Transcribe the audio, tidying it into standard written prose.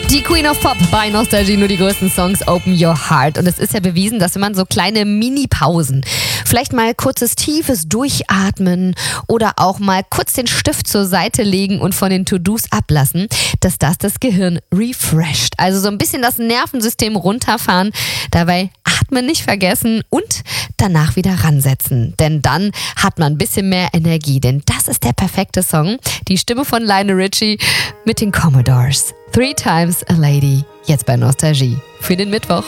Die Queen of Pop bei Nostalgie, nur die größten Songs, Open Your Heart. Und es ist ja bewiesen, dass wenn man so kleine Mini-Pausen, vielleicht mal kurzes, tiefes Durchatmen oder auch mal kurz den Stift zur Seite legen und von den To-Dos ablassen, dass das Gehirn refresht. Also so ein bisschen das Nervensystem runterfahren, dabei atmen nicht vergessen und danach wieder ransetzen. Denn dann hat man ein bisschen mehr Energie, denn das ist der perfekte Song. Die Stimme von Lionel Richie mit den Commodores. 3 Times a Lady, jetzt bei Nostalgie für den Mittwoch.